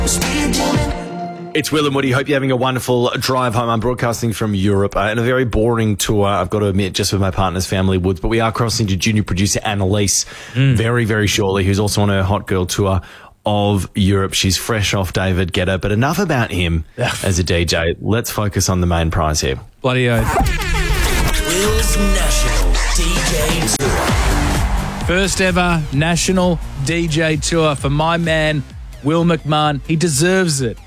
It's Will and Woody. Hope you're having a wonderful drive home. I'm broadcasting from Europe and a very boring tour, I've got to admit, just with my partner's family, Woods. But we are crossing to junior producer Annalise very, very shortly, who's also on her Hot Girl tour of Europe. She's fresh off David Guetta. But enough about him as a DJ. Let's focus on the main prize here. Bloody oath. Will's National DJ Tour. First ever national DJ tour for my man, Will McMahon. He deserves it.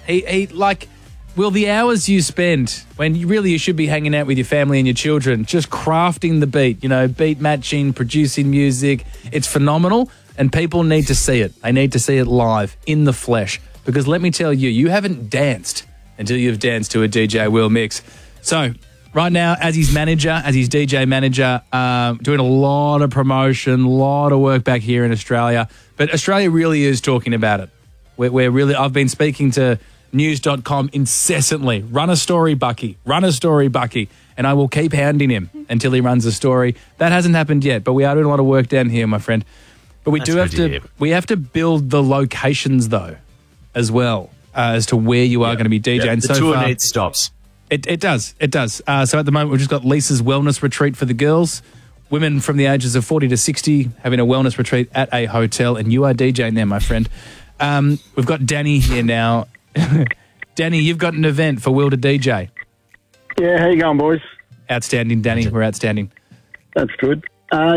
Will, the hours you spend when you should be hanging out with your family and your children, just crafting the beat, beat matching, producing music. It's phenomenal, and people need to see it. They need to see it live, in the flesh. Because let me tell you, you haven't danced until you've danced to a DJ Will mix. So, right now, as his DJ manager, doing a lot of promotion, a lot of work back here in Australia. But Australia really is talking about it. I've been speaking to news.com incessantly. Run a story, Bucky. Run a story, Bucky. And I will keep hounding him until he runs a story. That hasn't happened yet, but we are doing a lot of work down here, my friend. But we have to build the locations, though, as well, as to where you are going to be DJing. The tour needs stops. It does. So at the moment, we've just got Lisa's wellness retreat for the girls. Women from the ages of 40 to 60 having a wellness retreat at a hotel, and you are DJing there, my friend. We've got Danny here now. Danny, you've got an event for Will to DJ. Yeah, how you going, boys? Outstanding, Danny. We're outstanding. That's good. Our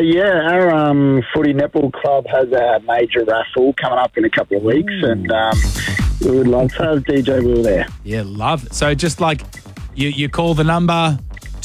footy netball club has a major raffle coming up in a couple of weeks, and we would love to have DJ Will there. Yeah, love it. So just like you call the number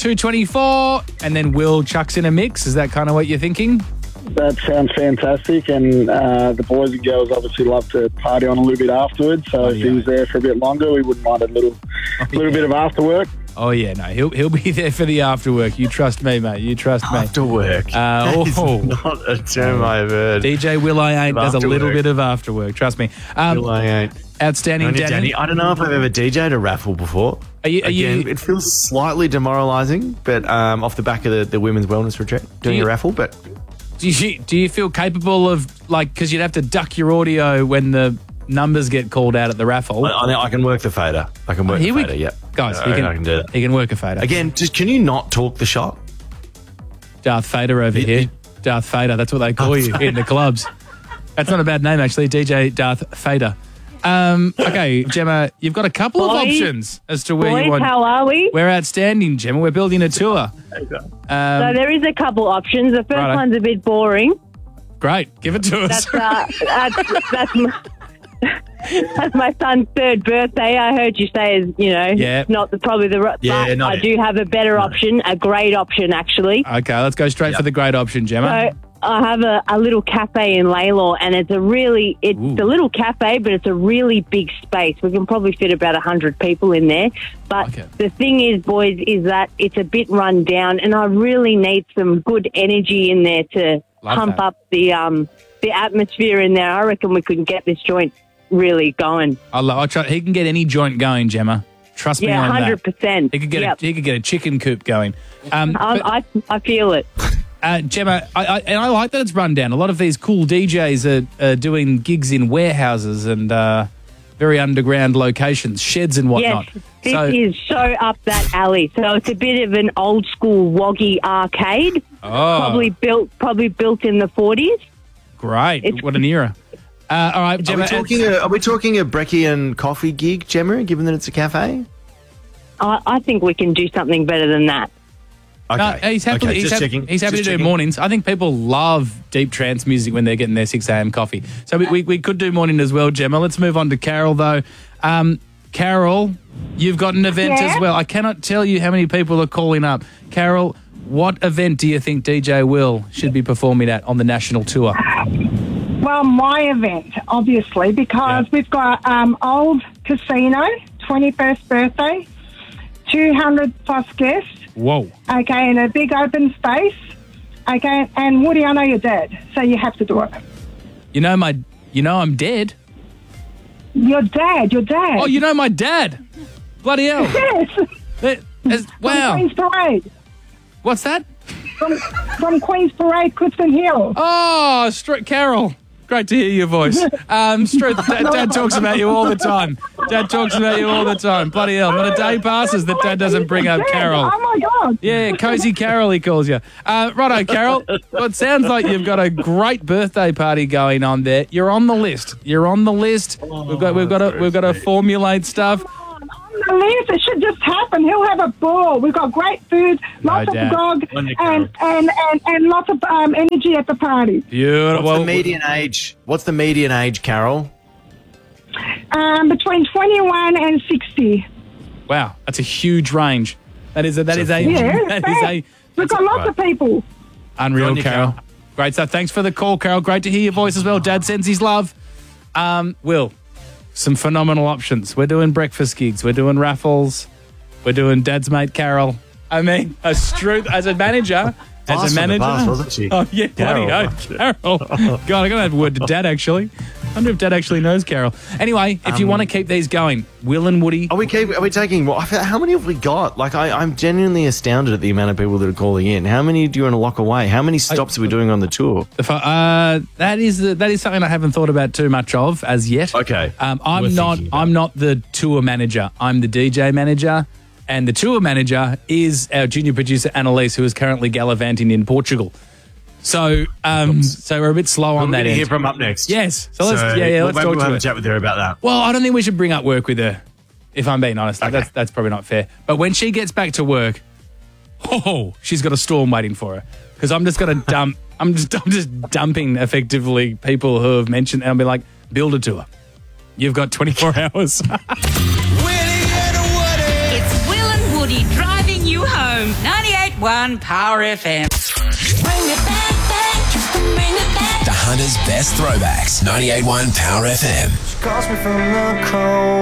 224 and then Will chucks in a mix. Is that kind of what you're thinking? That sounds fantastic, and the boys and girls obviously love to party on a little bit afterwards. So if he was there for a bit longer, we wouldn't mind a little bit of after work. Oh yeah, no, he'll be there for the after work. You trust me, mate. You trust me. After work. That is not a term I've heard. DJ Will I Ain't does a little bit of after work. Trust me. Will I Ain't. Outstanding, Danny. I don't know if I've ever DJ'd a raffle before. It feels slightly demoralising, but off the back of the women's wellness retreat, doing a raffle, but. Do you feel capable of, because you'd have to duck your audio when the numbers get called out at the raffle? I can work the fader. I can work the fader, yeah. Guys, I can do that. He can work a fader. Again, can you not talk the shot? Darth Vader over here. Darth Vader, that's what they call you in the clubs. That's not a bad name, actually, DJ Darth Vader. Okay, Gemma, you've got a couple of options as to where you want. How are we? We're outstanding, Gemma. We're building a tour. So there is a couple options. The first one's a bit boring. Great, give it to us. That's my son's third birthday. I heard you say, not probably the right. Yeah, but I do have a better option, a great option, actually. Okay, let's go straight for the great option, Gemma. So I have a little cafe in Laylaw, and it's a little cafe, but it's a really big space. We can probably fit about 100 people in there. But the thing is, boys, is that it's a bit run down, and I really need some good energy in there to pump up the atmosphere in there. I reckon we could get this joint really going. He can get any joint going, Gemma. Trust me on that. 100%. He could get a chicken coop going. I feel it. Gemma, I like that it's run down. A lot of these cool DJs are doing gigs in warehouses and very underground locations, sheds and whatnot. Yes, this is so up that alley. So it's a bit of an old school woggy arcade. Probably built in the 40s. Great. What an era. All right, Gemma. Are we talking a brekkie and coffee gig, Gemma, given that it's a cafe? I think we can do something better than that. Okay. No, he's happy to do mornings. I think people love deep trance music when they're getting their 6 a.m. coffee. So we could do morning as well, Gemma. Let's move on to Carol, though. Carol, you've got an event as well. I cannot tell you how many people are calling up. Carol, what event do you think DJ Will should be performing at on the national tour? Well, my event, obviously, because we've got Old Casino, 21st birthday, 200 plus guests. Whoa. Okay, in a big open space. Okay, and Woody, I know you're dead, so you have to do it. You know I'm dead. Your dad. Oh, you know my dad. Bloody hell. Yes. Wow. From Queen's Parade. What's that? From Queen's Parade, Clifton Hill. Oh, Carol. Great to hear your voice. Struth, Dad talks about you all the time. Dad talks about you all the time. Bloody hell. Not a day passes that Dad doesn't bring up Carol. Oh, my God. Yeah, Cozy Carol, he calls you. Righto, Carol. Well, it sounds like you've got a great birthday party going on there. You're on the list. You're on the list. We've got to formulate stuff. The list, it should just happen. He'll have a ball. We've got great food, lots of grog, and lots of energy at the party. Beautiful. What's the median age? What's the median age, Carol? Between 21 and 60. Wow, that's a huge range. That is a We've got lots of people. Unreal, Carol. Great stuff. Thanks for the call, Carol. Great to hear your voice as well. Dad sends his love. Will, some phenomenal options. We're doing breakfast gigs. We're doing raffles. We're doing Dad's mate Carol. I mean, as a manager. Wasn't she? Oh, yeah, bloody Carol. God, I'm going to have a word to Dad, actually. I wonder if Dad actually knows Carol. Anyway, if you want to keep these going, Will and Woody. Are we taking, how many have we got? Like, I'm genuinely astounded at the amount of people that are calling in. How many do you want to lock away? How many stops are we doing on the tour? That is something I haven't thought about too much of as yet. Okay. I'm not the tour manager. I'm the DJ manager. And the tour manager is our junior producer, Annalise, who is currently gallivanting in Portugal. So we're a bit slow on that end. We're going to hear from up next. Yes. So let's talk to her. We'll have a chat with her about that. Well, I don't think we should bring up work with her, if I'm being honest. Okay. That's probably not fair. But when she gets back to work, she's got a storm waiting for her. Because I'm just going to dump. I'm just dumping effectively people who have mentioned, and I'll be like, build a tour. You've got 24 hours. It's Will and Woody driving you home. 98.1 Power FM. Bring it back, bring it back. The Hunter's best throwbacks. 98.1 Power FM. She calls me from the cold.